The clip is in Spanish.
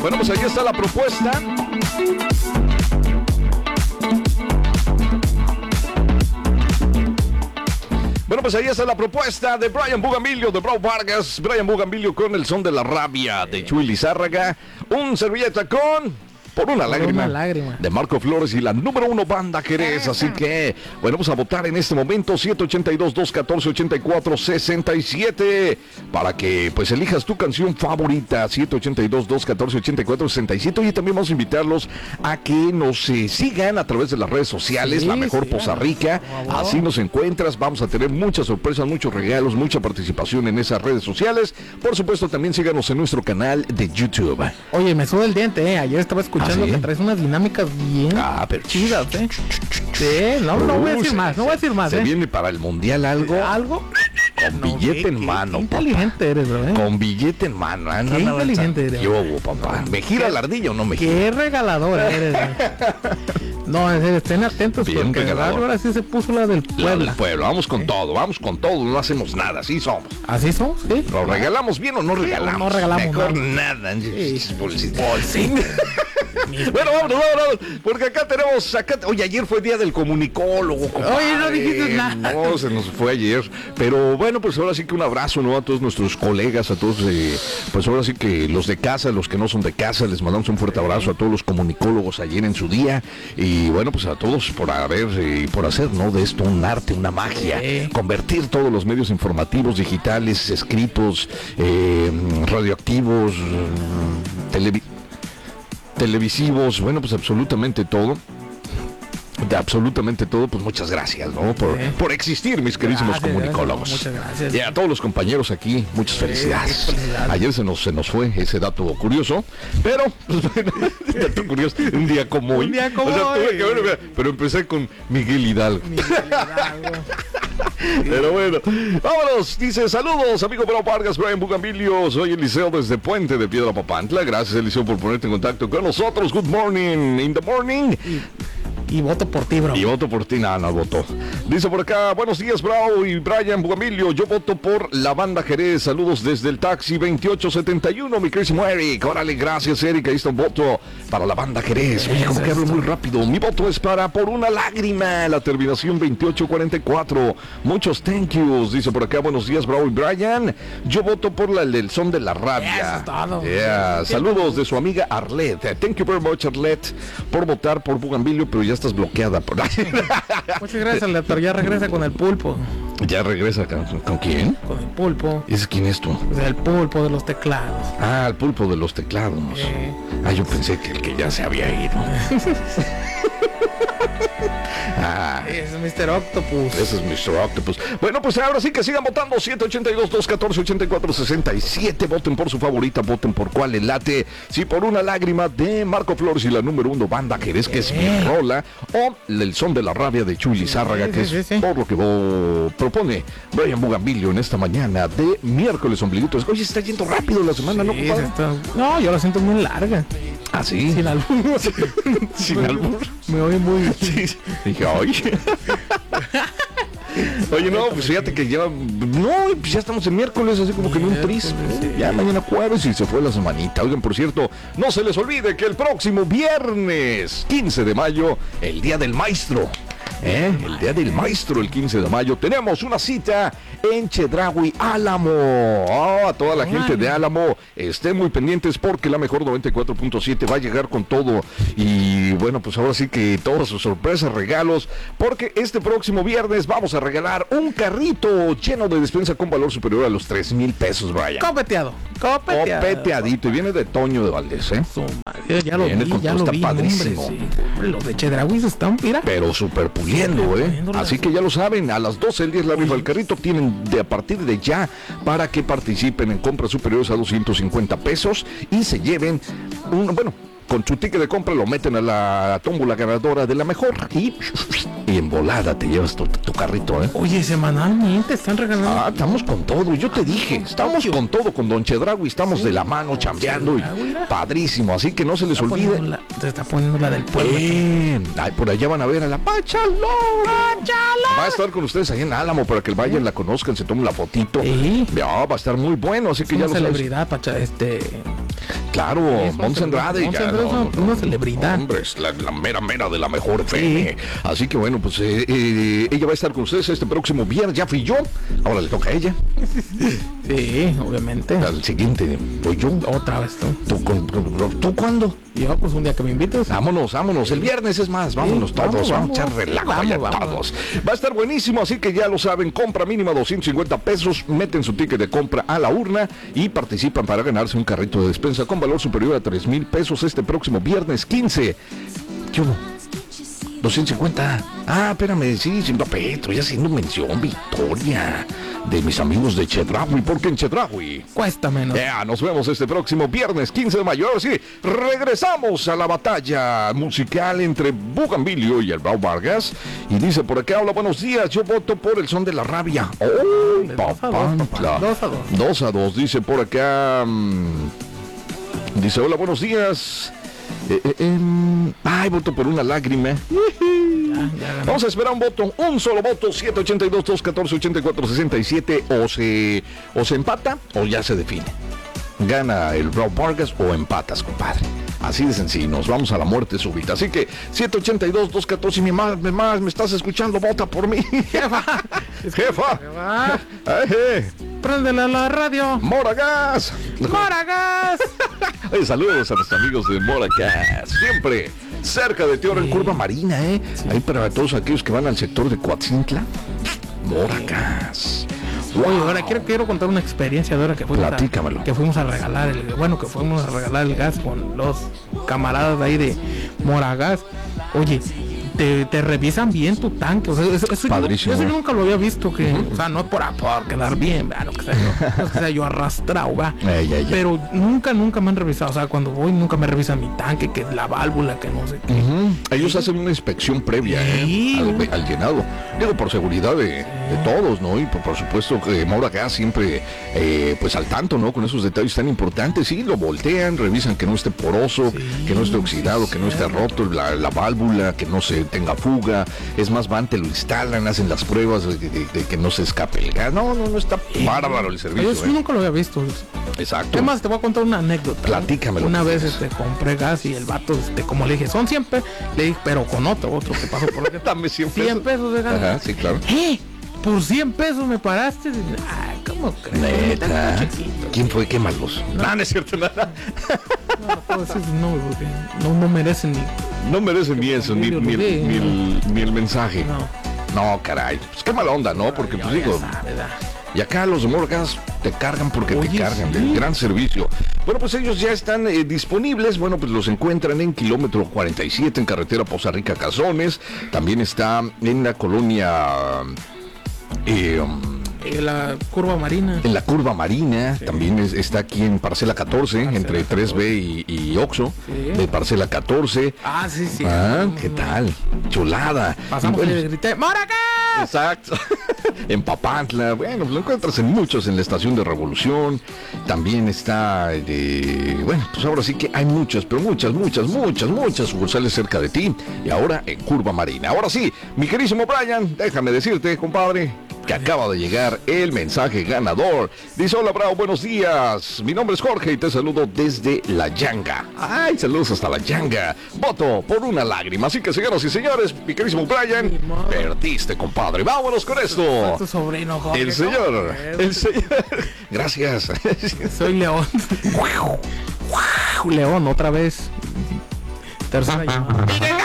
Bueno, pues ahí está la propuesta. Bueno, pues ahí está la propuesta de Brian Bugambilio, de Bro Vargas. Brian Bugambilio con el son de la rabia de Chuy Lizárraga. Un servilleta con... Por una lágrima, de Marco Flores y la número 1 Banda Jerez. Así que, bueno, vamos a votar en este momento 782-214-8467 para que, pues, elijas tu canción favorita. 782-214-8467. Y también vamos a invitarlos a que nos sigan a través de las redes sociales, sí, La Mejor Poza Rica. Así nos encuentras. Vamos a tener muchas sorpresas, muchos regalos, mucha participación en esas redes sociales. Por supuesto, también síganos en nuestro canal de YouTube. Oye, me sube el diente, Ayer estaba escuchando que traes unas dinámicas bien chidas, Sí, no voy a decir más, Se viene para el mundial algo con billete en mano. Qué inteligente eres, ¿verdad? Con billete en mano. Qué inteligente eres. Yo, papá. ¿Me gira la ardilla o no me gira? Qué regaladora eres, No, en serio, estén atentos bien porque ahora sí se puso la del Puebla. La del Puebla, vamos con todo, no hacemos nada, así somos. ¿Así somos? Sí. ¿Lo regalamos bien o no regalamos? No regalamos mejor nada. Sí. Bueno, vámonos, porque acá tenemos, oye, ayer fue día del comunicólogo, compadre. Oye, no dijiste nada. No, se nos fue ayer, pero bueno, pues ahora sí que un abrazo, ¿no? A todos nuestros colegas, a todos, pues ahora sí que los de casa, los que no son de casa, les mandamos un fuerte abrazo a todos los comunicólogos ayer en su día, y bueno, pues a todos por por hacer, ¿no? De esto un arte, una magia, convertir todos los medios informativos, digitales, escritos, radioactivos, televisivos, bueno, pues absolutamente todo, pues muchas gracias, ¿no? Por existir, mis queridísimos comunicólogos. Muchas gracias. Y a todos los compañeros aquí, muchas felicidades. Ayer se nos fue ese dato curioso, pero dato curioso, un día como hoy. Pero empecé con Miguel Hidalgo. Pero bueno, vámonos. Dice, saludos, amigo Bro Vargas, Brian Bugambilio. Soy Eliseo desde Puente de Piedra Papantla. Gracias, Eliseo, por ponerte en contacto con nosotros. Good morning, in the morning. Y voto por ti, bro. Y voto por ti, no votó. Dice por acá, buenos días, Bravo y Brian Bugambilio. Yo voto por la Banda Jerez. Saludos desde el taxi 2871, mi querísimo Eric. Órale, gracias, Eric. Ahí está un voto para la Banda Jerez. Oye, como que hablo muy rápido. Mi voto es para Por una Lágrima, la terminación 2844. Muchos thank yous. Dice por acá, buenos días, Bravo y Brian. Yo voto por la del son de la rabia. Saludos de su amiga Arlette. Thank you very much, Arlette, por votar por Bugambilio, pero ya estás bloqueada por ahí. Muchas gracias, Letor. Ya regresa con el pulpo. ¿Ya regresa con quién? Con el pulpo. ¿Ese quién es tú? Pues el pulpo de los teclados. Ah, el pulpo de los teclados. Yo pensé que el que ya se había ido. Ese es Mr. Octopus. Ese es Mr. Octopus. Bueno, pues ahora sí que sigan votando. 782-214-8467. Voten por su favorita, voten por cuál les late. Sí, por una lágrima de Marco Flores y la número 1 Banda Jerez, que es mi rola, o el son de la rabia de Chuy Lizárraga, que es por lo que propone Brian Bugambilio en esta mañana de miércoles ombliguitos. Oye, está yendo rápido la semana, ¿no, compadre? No, yo la siento muy larga. ¿Ah, sí? Sin albur. Sin albur. Me oí muy... Sí. Dije, oye. Oye, no, pues fíjate que ya... No, pues ya estamos en miércoles, así como que en un tris. Ya mañana jueves y se fue la semanita. Oigan, por cierto, no se les olvide que el próximo viernes, 15 de mayo, el Día del Maestro. El Día del Maestro, el 15 de mayo, tenemos una cita en Chedraui, Álamo. A toda la gente de Álamo, estén muy pendientes porque la Mejor 94.7 va a llegar con todo. Y bueno, pues ahora sí que todas sus sorpresas, regalos, porque este próximo viernes vamos a regalar un carrito lleno de despensa con valor superior a los 3,000 pesos, Brian. Copeteadito, y viene de Toño de Valdés, Ya lo vi, está padrísimo. Hombre, los de Chedraui están, mira. Pero súper puliendo, Así que ya lo saben, a las 12 del día es la rifa del carrito. Tienen a partir de ya para que participen en compras superiores a 250 pesos y se lleven con su ticket de compra lo meten a la tómbola ganadora de la mejor y en volada te llevas tu carrito, Oye, semanalmente están regalando. Estamos con todo, yo te dije, estamos con todo, con Don Chedraui, estamos de la mano chambeando y padrísimo, así que no se les olvide. Se está poniendo la del pueblo. Por allá van a ver a la Pachalón. Va a estar con ustedes ahí en Álamo para que vayan, la conozcan, se tomen la fotito. Va a estar muy bueno, así que ya lo celebridad, Claro, Montse Andrade. Montse Andrade es una celebridad. Hombre, es la mera de la mejor FM. Sí. Así que bueno, pues ella va a estar con ustedes este próximo viernes. Ya fui yo, ahora le toca a ella. Sí, obviamente. Al siguiente, voy yo. Otra vez tú. ¿Tú cuándo? Yo, pues un día que me invites. Vámonos. El viernes es más, vámonos todos. Vamos a echar relajo allá todos. Va a estar buenísimo, así que ya lo saben. Compra mínima 250 pesos. Meten su ticket de compra a la urna y participan para ganarse un carrito de despensa con valor superior a 3,000 pesos este próximo viernes 15. ¿Qué hubo? 250. Espérame, sí, siendo Petro, ya haciendo mención, Victoria, de mis amigos de Chedraui, porque en Chedraui cuesta menos. Nos vemos este próximo viernes 15 de mayo. Ahora sí, regresamos a la batalla musical entre Bugambilio y el Bravo Vargas. Y dice por acá, hola, buenos días, yo voto por el son de la rabia. ¡Oh, papá! 2-2, dice por acá. Dice, hola, buenos días. Voto por una lágrima. Vamos a esperar un solo voto. 782-214-8467. O se empata o ya se define. Gana el Bravo Vargas o empatas, compadre. Así de sencillo, nos vamos a la muerte súbita. Así que 782-214, mi mamá, me estás escuchando, vota por mí. Jefa. Préndele a la radio. Moragas. Oye, saludos a nuestros amigos de Moragas. Siempre cerca de ti, ahora en Curva Marina, Sí. Ahí para todos aquellos que van al sector de Coatzintla. Moragas. Wow. Oye, ahora quiero contar una experiencia de ahora que fuimos a regalar el gas con los camaradas de ahí de Moragas. Oye, te revisan bien tu tanque, o sea, padrísimo. Eso yo nunca lo había visto, que, o sea, no es por quedar bien, no que sea yo arrastrado, va. Pero nunca me han revisado, o sea, cuando voy nunca me revisan mi tanque, que es la válvula, que no sé qué. Ellos hacen una inspección previa al llenado, digo, por seguridad de todos, ¿no? Y por supuesto que Moragas siempre pues al tanto, ¿no? Con esos detalles tan importantes. Sí, lo voltean, revisan que no esté poroso, que no esté oxidado, que no esté roto la válvula, que no se tenga fuga. Es más, van, te lo instalan, hacen las pruebas de que no se escape el gas. No está bárbaro el servicio. Yo nunca lo había visto. Exacto. Además, te voy a contar una anécdota. Platícamelo. Una vez compré gas y el vato, como le dije, son 100 pesos, le dije, pero con otro que pasó por aquí. Dame 100 pesos de gas. Ajá, sí, claro. Por 100 pesos me paraste. ¿Cómo crees? Neta. ¿Quién fue? Qué malos. No es cierto, nada. No puedo decir su nombre porque no merecen ni. No merecen ni eso, ni el mensaje. No, caray. Pues qué mala onda, ¿no? Porque pues digo. Y acá los de Moragas te cargan porque te cargan. Del gran servicio. Bueno, pues ellos ya están disponibles. Bueno, pues los encuentran en kilómetro 47 en carretera Poza Rica Cazones. También está en la colonia. La Curva Marina. En la Curva Marina, sí. También está aquí en Parcela 14, entre 3B y Oxxo, de Parcela 14. Sí. ¿Qué tal? Chulada. Pasamos y le grité, ¡Moragas! Exacto. En Papantla, bueno, pues lo encuentras en muchos, en la estación de Revolución. También está, bueno, pues ahora sí que hay muchas, pero muchas sucursales cerca de ti. Y ahora en Curva Marina. Ahora sí, mi querísimo Brian, déjame decirte, compadre, que acaba de llegar el mensaje ganador. Dice, hola Bravo, buenos días. Mi nombre es Jorge y te saludo desde La Yanga. Ay, saludos hasta La Yanga. Voto por una lágrima. Así que, señoras y señores, mi querísimo Brian, perdiste, compadre. Vámonos con esto. Tu sobrino, Jorge. El señor. Gracias. Soy León. León, otra vez. Tercera llamada.